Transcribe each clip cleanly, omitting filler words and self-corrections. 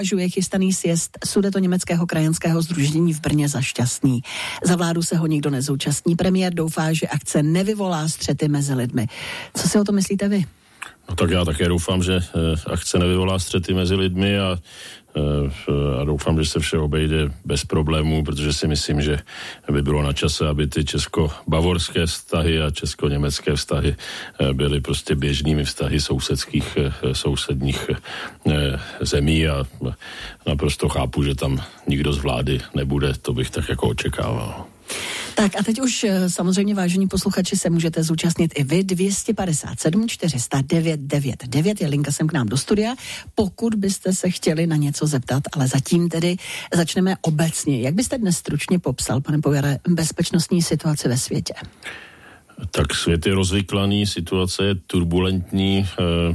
Považuje chystaný sjezd Sudetoněmeckého krajanského sdružení v Brně za šťastný. Za vládu se ho nikdo nezúčastní. Premiér doufá, že akce nevyvolá střety mezi lidmi. Co si o to myslíte vy? No tak já také doufám, že akce nevyvolá střety mezi lidmi a doufám, že se vše obejde bez problémů, protože si myslím, že by bylo na čase, aby ty česko-bavorské vztahy a česko-německé vztahy byly prostě běžnými vztahy sousedních zemí a naprosto chápu, že tam nikdo z vlády nebude, to bych tak jako očekával. Tak a teď už samozřejmě, vážení posluchači, se můžete zúčastnit i vy. 257 400 999 je linka sem k nám do studia, pokud byste se chtěli na něco zeptat, ale zatím tedy začneme obecně. Jak byste dnes stručně popsal, pane Poujare, bezpečnostní situaci ve světě? Tak svět je rozvyklaný, situace je turbulentní,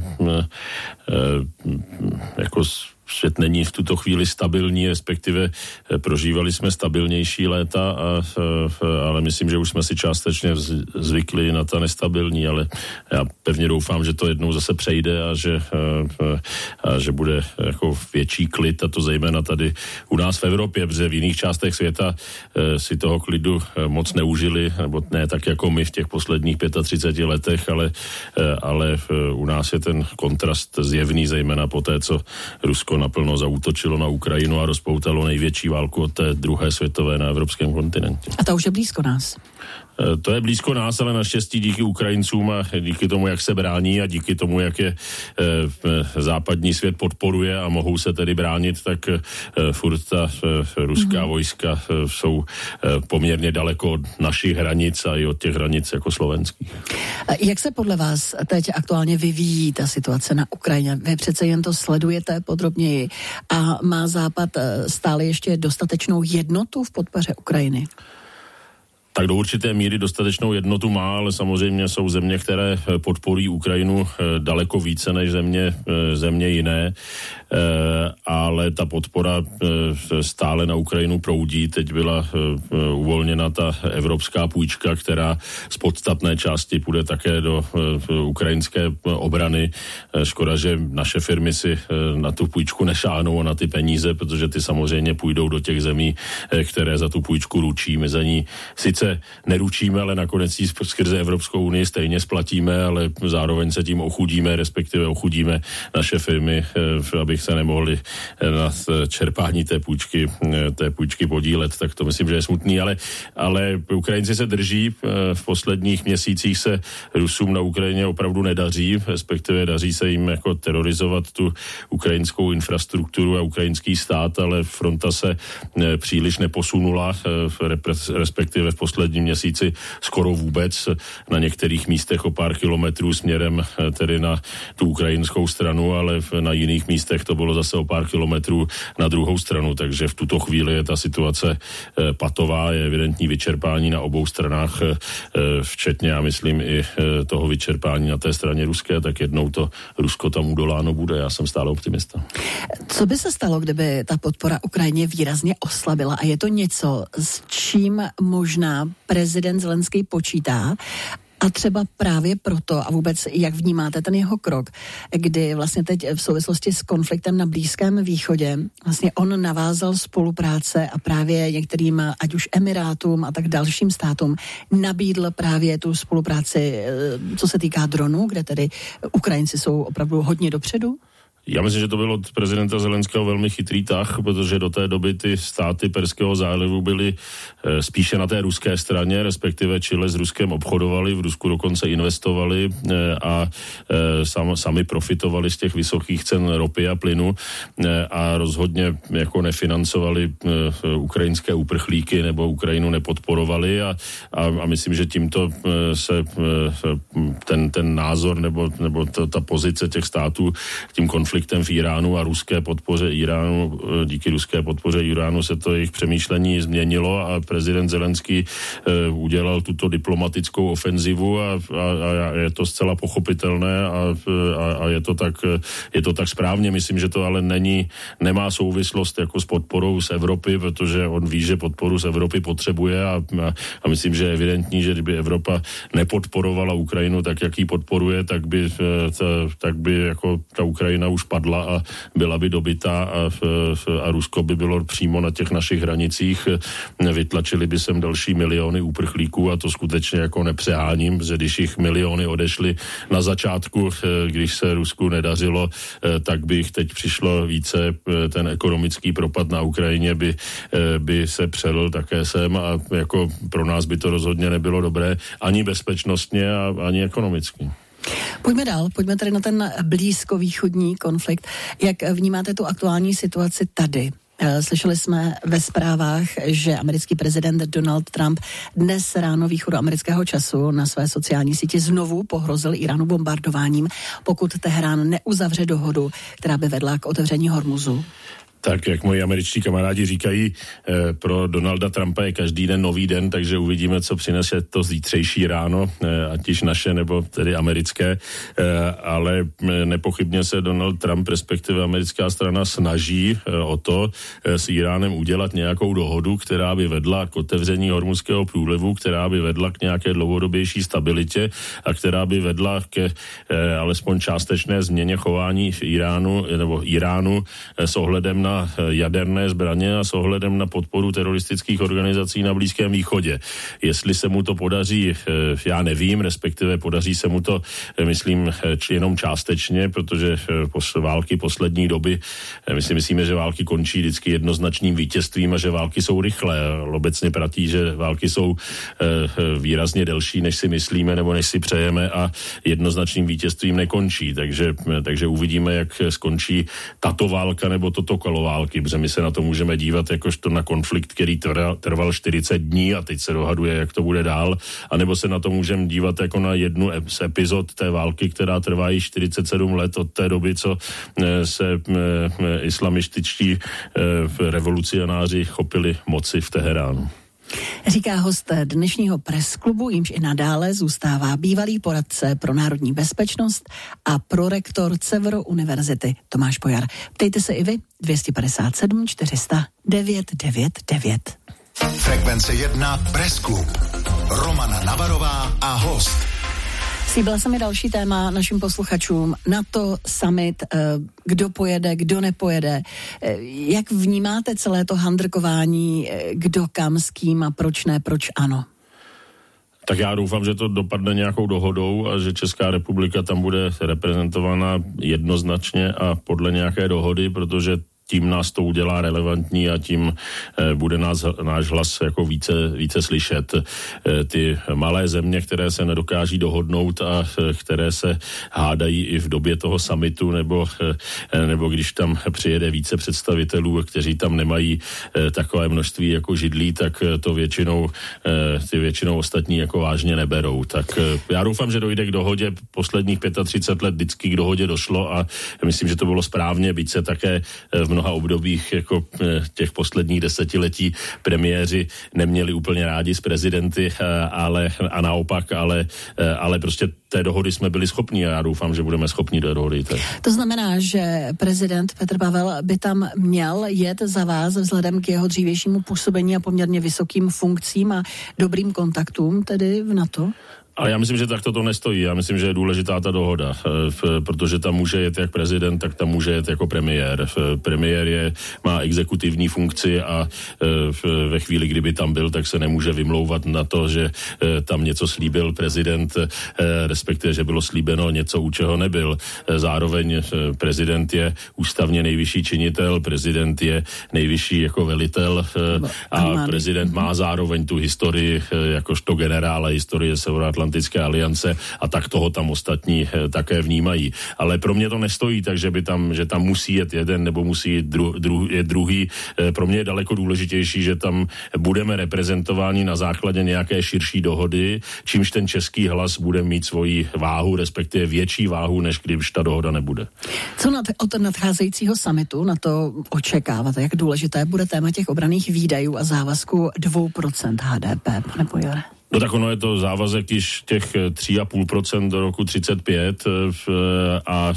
jako svět není v tuto chvíli stabilní, respektive prožívali jsme stabilnější léta, ale myslím, že už jsme si částečně zvykli na ta nestabilní, ale já pevně doufám, že to jednou zase přejde a že bude jako větší klid, a to zejména tady u nás v Evropě, protože v jiných částech světa si toho klidu moc neužili, nebo ne tak jako my v těch posledních 35 letech, ale u nás je ten kontrast zjevný, zejména po té, co Rusko naplno zaútočilo na Ukrajinu a rozpoutalo největší válku od té druhé světové na evropském kontinentě. A to už je blízko nás. To je blízko nás, ale naštěstí díky Ukrajincům a díky tomu, jak se brání a díky tomu, jak je západní svět podporuje a mohou se tedy bránit, tak furt ta ruská vojska jsou poměrně daleko od našich hranic a i od těch hranic jako slovenských. Jak se podle vás teď aktuálně vyvíjí ta situace na Ukrajině? Vy přece jen to sledujete podrobněji a má Západ stále ještě dostatečnou jednotu v podpoře Ukrajiny? Tak do určité míry dostatečnou jednotu má, ale samozřejmě jsou země, které podporují Ukrajinu daleko více než země jiné, ale ta podpora stále na Ukrajinu proudí. Teď byla uvolněna ta evropská půjčka, která z podstatné části půjde také do ukrajinské obrany. Škoda, že naše firmy si na tu půjčku nešáhnou a na ty peníze, protože ty samozřejmě půjdou do těch zemí, které za tu půjčku ručí. My za ní sice neručíme, ale nakonec ji skrze Evropskou unii stejně splatíme, ale zároveň se tím ochudíme, respektive ochudíme naše firmy, abych se nemohli na čerpání té půjčky podílet, tak to myslím, že je smutný, ale Ukrajinci se drží, v posledních měsících se Rusům na Ukrajině opravdu nedaří, respektive daří se jim jako terorizovat tu ukrajinskou infrastrukturu a ukrajinský stát, ale fronta se příliš neposunula, respektive v posledním měsíci skoro vůbec, na některých místech o pár kilometrů směrem tedy na tu ukrajinskou stranu, ale na jiných místech to bylo zase o pár kilometrů na druhou stranu, takže v tuto chvíli je ta situace patová, je evidentní vyčerpání na obou stranách, včetně, já myslím, i toho vyčerpání na té straně ruské, tak jednou to Rusko tam udoláno bude, já jsem stále optimista. Co by se stalo, kdyby ta podpora Ukrajině výrazně oslabila a je to něco, s čím možná prezident Zelenský počítá? A třeba právě proto, a vůbec jak vnímáte ten jeho krok, kdy vlastně teď v souvislosti s konfliktem na Blízkém východě vlastně on navázal spolupráce a právě některým, ať už Emirátům a tak dalším státům, nabídl právě tu spolupráci, co se týká dronů, kde tedy Ukrajinci jsou opravdu hodně dopředu? Já myslím, že to bylo od prezidenta Zelenského velmi chytrý tah, protože do té doby ty státy Perského zálivu byly spíše na té ruské straně, respektive Chile s Ruskem obchodovali, v Rusku dokonce investovali a sami profitovali z těch vysokých cen ropy a plynu a rozhodně jako nefinancovali ukrajinské uprchlíky nebo Ukrajinu nepodporovali a myslím, že tímto se ten názor nebo ta pozice těch států tím konfliktem v Iránu a ruské podpoře Iránu, díky ruské podpoře Iránu se to jejich přemýšlení změnilo a prezident Zelenský udělal tuto diplomatickou ofenzivu a je to zcela pochopitelné a je to tak správně. Myslím, že to ale nemá souvislost jako s podporou z Evropy, protože on ví, že podporu z Evropy potřebuje a myslím, že je evidentní, že kdyby Evropa nepodporovala Ukrajinu tak, jak ji podporuje, tak by jako ta Ukrajina už padla a byla by dobytá a Rusko by bylo přímo na těch našich hranicích, vytlačili by sem další miliony uprchlíků a to skutečně jako nepřeháním, že když jich miliony odešly na začátku, když se Rusku nedařilo, tak by jich teď přišlo více, ten ekonomický propad na Ukrajině by se přelil také sem a jako pro nás by to rozhodně nebylo dobré ani bezpečnostně a ani ekonomicky. Pojďme dál, pojďme tady na ten blízkovýchodní konflikt. Jak vnímáte tu aktuální situaci tady? Slyšeli jsme ve zprávách, že americký prezident Donald Trump dnes ráno východoamerického času na své sociální síti znovu pohrozil Iránu bombardováním, pokud Teherán neuzavře dohodu, která by vedla k otevření Hormuzu. Tak, jak moji američtí kamarádi říkají, pro Donalda Trumpa je každý den nový den, takže uvidíme, co přinese to zítřejší ráno, ať již naše nebo tedy americké, ale nepochybně se Donald Trump, respektive americká strana, snaží o to s Iránem udělat nějakou dohodu, která by vedla k otevření Hormuzského průlivu, která by vedla k nějaké dlouhodobější stabilitě a která by vedla ke alespoň částečné změně chování v Iránu s ohledem na jaderné zbraně a s ohledem na podporu teroristických organizací na Blízkém východě. Jestli se mu to podaří, já nevím, respektive podaří se mu to, myslím, jenom částečně, protože války poslední doby, my si myslíme, že války končí vždycky jednoznačným vítězstvím a že války jsou rychlé. Obecně platí, že války jsou výrazně delší, než si myslíme nebo než si přejeme a jednoznačným vítězstvím nekončí. Takže uvidíme, jak skončí tato válka nebo toto kolo války, protože my se na to můžeme dívat jakožto na konflikt, který trval 40 dní a teď se dohaduje, jak to bude dál, anebo se na to můžeme dívat jako na jednu z epizod té války, která trvá již 47 let od té doby, co se islamističtí revolucionáři chopili moci v Teheránu. Říká host dnešního pressklubu, jímž i nadále zůstává bývalý poradce pro národní bezpečnost a prorektor Cevro univerzity Tomáš Pojar. Ptejte se i vy, 257 400 999. Frekvence 1 Pressklub. Romana Navarová a host. Slíbila jsem mi další téma našim posluchačům. NATO, summit, kdo pojede, kdo nepojede. Jak vnímáte celé to handrkování, kdo kam s kým a proč ne, proč ano? Tak já doufám, že to dopadne nějakou dohodou a že Česká republika tam bude reprezentována jednoznačně a podle nějaké dohody, protože tím nás to udělá relevantní a tím bude náš hlas jako více slyšet. Ty malé země, které se nedokáží dohodnout a které se hádají i v době toho summitu, nebo když tam přijede více představitelů, kteří tam nemají takové množství jako židlí, tak to většinou ostatní jako vážně neberou. Tak já doufám, že dojde k dohodě. Posledních 35 let vždycky k dohodě došlo a myslím, že to bylo správně, byť se také v mnoha obdobích jako těch posledních desetiletí premiéři neměli úplně rádi s prezidenty, ale prostě té dohody jsme byli schopni a já doufám, že budeme schopni té dohody. To znamená, že prezident Petr Pavel by tam měl jet za vás vzhledem k jeho dřívějšímu působení a poměrně vysokým funkcím a dobrým kontaktům tedy v NATO? Ale já myslím, že tak to nestojí. Já myslím, že je důležitá ta dohoda, protože tam může jet jak prezident, tak tam může jet jako premiér. Premiér má exekutivní funkci a ve chvíli, kdyby tam byl, tak se nemůže vymlouvat na to, že tam něco slíbil prezident, respektive, že bylo slíbeno něco, u čeho nebyl. Zároveň prezident je ústavně nejvyšší činitel, prezident je nejvyšší jako velitel a prezident má zároveň tu historii jakožto generála historie Severoatlantické aliance a tak toho tam ostatní také vnímají. Ale pro mě to nestojí, takže že tam musí jet jeden nebo musí jít druhý. Pro mě je daleko důležitější, že tam budeme reprezentováni na základě nějaké širší dohody, čímž ten český hlas bude mít svoji váhu, respektive větší váhu, než když ta dohoda nebude. Co od nadcházejícího summitu na to očekáváte? Jak důležité bude téma těch obranných výdajů a závazku 2% HDP, pane Pojare? No tak ono je to závazek již těch 3,5% do roku 35 a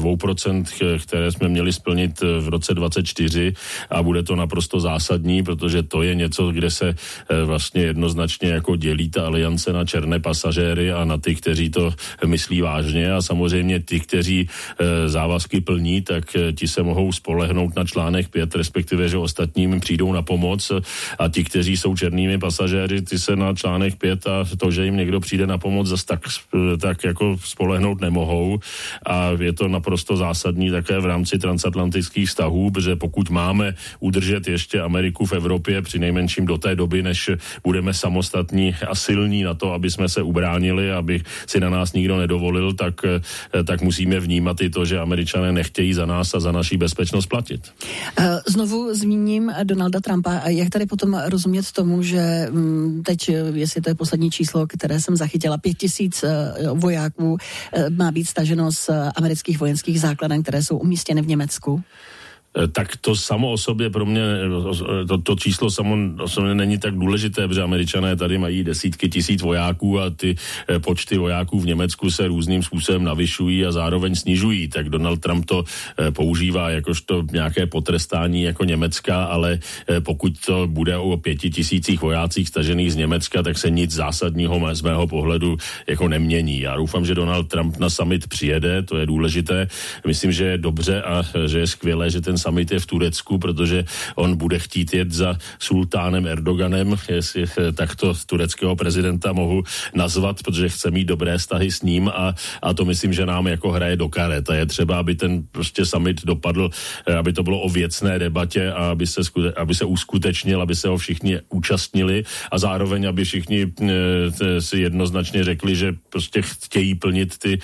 2%, které jsme měli splnit v roce 24 a bude to naprosto zásadní, protože to je něco, kde se vlastně jednoznačně jako dělí ta aliance na černé pasažéry a na ty, kteří to myslí vážně a samozřejmě ty, kteří závazky plní, tak ti se mohou spolehnout na článek 5, respektive, že ostatním přijdou na pomoc a ti, kteří jsou černými pasažéry, ty se na článek 5 a to, že jim někdo přijde na pomoc, zase tak jako spolehnout nemohou a je to naprosto zásadní také v rámci transatlantických vztahů, protože pokud máme udržet ještě Ameriku v Evropě přinejmenším do té doby, než budeme samostatní a silní na to, aby jsme se ubránili, aby si na nás nikdo nedovolil, tak musíme vnímat i to, že Američané nechtějí za nás a za naší bezpečnost platit. Znovu zmíním Donalda Trumpa. Jak tady potom rozumět tomu, že teď, jestli to je poslední číslo, které jsem zachytila, 5000 vojáků má být staženo z amerických vojenských základen, které jsou umístěny v Německu? Tak to samo o sobě pro mě, to číslo samo o sobě není tak důležité, protože Američané tady mají desítky tisíc vojáků a ty počty vojáků v Německu se různým způsobem navyšují a zároveň snižují. Tak Donald Trump to používá jakožto nějaké potrestání jako Německa, ale pokud to bude o 5000 vojácích stažených z Německa, tak se nic zásadního z mého pohledu jako nemění. Já doufám, že Donald Trump na summit přijede, to je důležité. Myslím, že je dobře a že je skvělé, že ten summit je v Turecku, protože on bude chtít jet za sultánem Erdoganem, jestli takto tureckého prezidenta mohu nazvat, protože chce mít dobré vztahy s ním a to myslím, že nám jako hraje do karet. A je třeba, aby ten prostě summit dopadl, aby to bylo o věcné debatě a aby se uskutečnil, aby se ho všichni účastnili a zároveň, aby všichni si jednoznačně řekli, že prostě chtějí plnit ty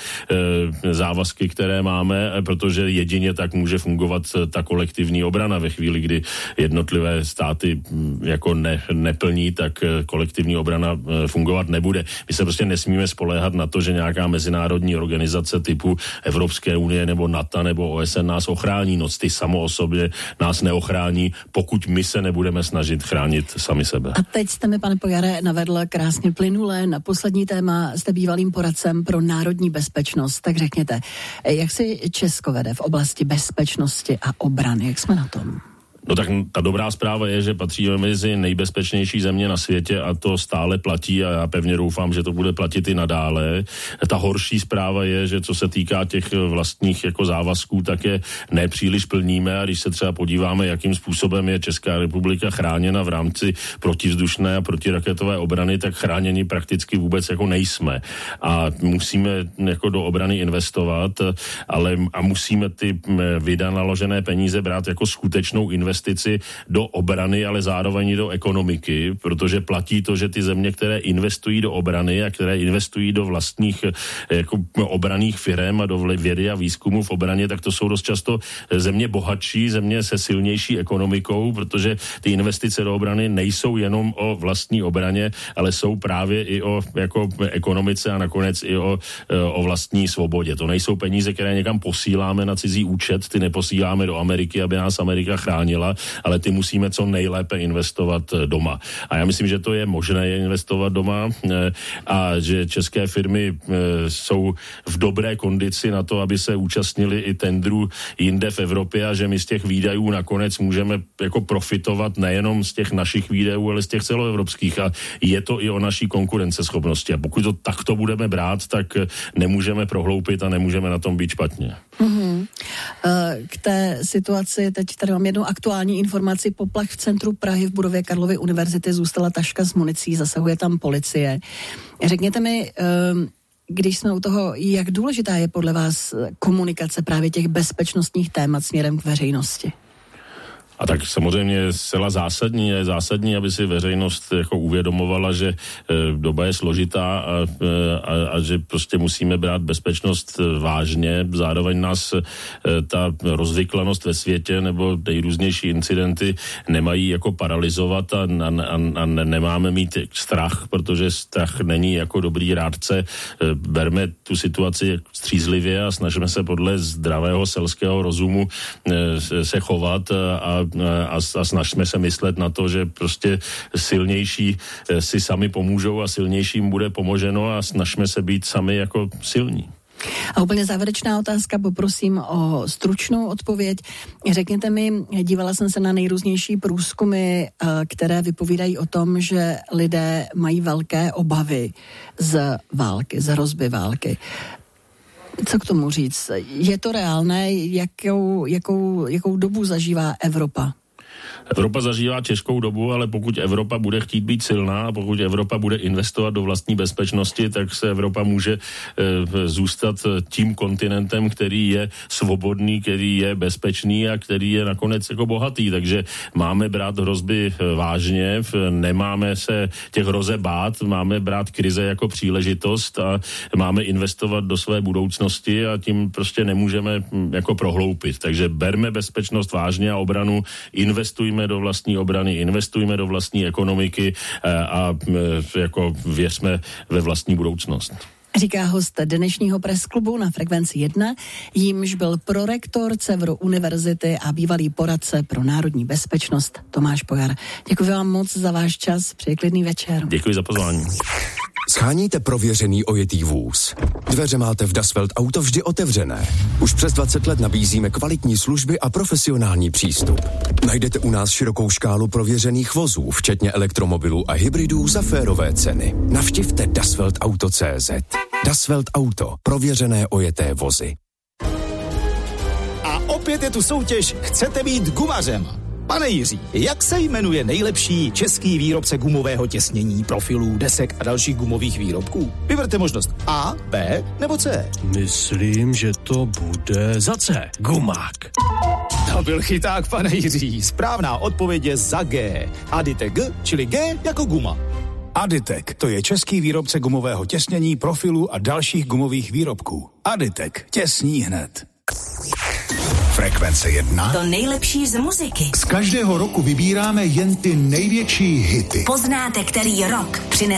závazky, které máme, protože jedině tak může fungovat ta kolektivní obrana. Ve chvíli, kdy jednotlivé státy jako neplní, tak kolektivní obrana fungovat nebude. My se prostě nesmíme spoléhat na to, že nějaká mezinárodní organizace typu Evropské unie nebo NATO nebo OSN nás ochrání. No ty samo o sobě nás neochrání, pokud my se nebudeme snažit chránit sami sebe. A teď jste mi, pane Pojare, navedl krásně plynule na poslední téma. Jste bývalým poradcem pro národní bezpečnost. Tak řekněte, jak si Česko vede v oblasti bezpečnosti a obrany? Jak jsme na tom? No tak ta dobrá zpráva je, že patříme mezi nejbezpečnější země na světě a to stále platí a já pevně doufám, že to bude platit i nadále. Ta horší zpráva je, že co se týká těch vlastních jako závazků, tak je nepříliš plníme a když se třeba podíváme, jakým způsobem je Česká republika chráněna v rámci protivzdušné a protiraketové obrany, tak chráněni prakticky vůbec jako nejsme. A musíme jako do obrany investovat, ale a musíme ty vynaložené peníze brát jako skutečnou investici do obrany, ale zároveň i do ekonomiky, protože platí to, že ty země, které investují do obrany a které investují do vlastních jako obranných firem a do vědy a výzkumu v obraně, tak to jsou dost často země bohatší, země se silnější ekonomikou, protože ty investice do obrany nejsou jenom o vlastní obraně, ale jsou právě i o jako ekonomice a nakonec i o vlastní svobodě. To nejsou peníze, které někam posíláme na cizí účet, ty neposíláme do Ameriky, aby nás Amerika chránila, ale ty musíme co nejlépe investovat doma. A já myslím, že to je možné investovat doma a že české firmy jsou v dobré kondici na to, aby se účastnili i tendru jinde v Evropě a že my z těch výdajů nakonec můžeme jako profitovat nejenom z těch našich výdajů, ale z těch celoevropských a je to i o naší konkurenceschopnosti. A pokud to takto budeme brát, tak nemůžeme prohloupit a nemůžeme na tom být špatně. Mm-hmm. K té situaci teď tady mám jednu aktuální informaci. Poplach v centru Prahy v budově Karlovy univerzity zůstala taška s municí, zasahuje tam policie. Řekněte mi, když jsme u toho, jak důležitá je podle vás komunikace právě těch bezpečnostních témat směrem k veřejnosti? A tak samozřejmě je zcela zásadní, aby si veřejnost jako uvědomovala, že doba je složitá a že prostě musíme brát bezpečnost vážně. Zároveň nás ta rozvyklanost ve světě nebo nejrůznější incidenty nemají jako paralyzovat a nemáme mít strach, protože strach není jako dobrý rádce. Berme tu situaci střízlivě a snažíme se podle zdravého selského rozumu se chovat a a snažíme se myslet na to, že prostě silnější si sami pomůžou a silnějším bude pomoženo a snažíme se být sami jako silní. A úplně závěrečná otázka, poprosím o stručnou odpověď. Řekněte mi, dívala jsem se na nejrůznější průzkumy, které vypovídají o tom, že lidé mají velké obavy z války, z hrozby války. Co k tomu říct? Je to reálné? Jakou dobu zažívá Evropa? Evropa zažívá těžkou dobu, ale pokud Evropa bude chtít být silná a pokud Evropa bude investovat do vlastní bezpečnosti, tak se Evropa může zůstat tím kontinentem, který je svobodný, který je bezpečný a který je nakonec jako bohatý. Takže máme brát hrozby vážně, nemáme se těch hrozeb bát, máme brát krize jako příležitost a máme investovat do své budoucnosti a tím prostě nemůžeme jako prohloupit. Takže berme bezpečnost vážně a obranu, investujme do vlastní obrany, investujme do vlastní ekonomiky a jako věřme ve vlastní budoucnost. Říká host dnešního pressklubu na Frekvenci 1, jímž byl prorektor Cevro univerzity a bývalý poradce pro národní bezpečnost Tomáš Pojar. Děkuji vám moc za váš čas, přeji klidný večer. Děkuji za pozvání. Sháníte prověřený ojetý vůz? Dveře máte v Das Welt Auto vždy otevřené. Už přes 20 let nabízíme kvalitní služby a profesionální přístup. Najdete u nás širokou škálu prověřených vozů, včetně elektromobilů a hybridů za férové ceny. Navštivte dasweltauto.cz. Das Welt Auto. Prověřené ojeté vozy. A opět je tu soutěž Chcete být gumařem? Pane Jiří, jak se jmenuje nejlepší český výrobce gumového těsnění, profilů, desek a dalších gumových výrobků? Vyberte možnost A, B nebo C. Myslím, že to bude za C. Gumák. To byl chyták, pane Jiří. Správná odpověď je za G. Aditek G, čili G jako guma. Aditek, to je český výrobce gumového těsnění, profilů a dalších gumových výrobků. Aditek, těsní hned. Frekvence 1. To nejlepší z muziky. Z každého roku vybíráme jen ty největší hity. Poznáte, který rok přines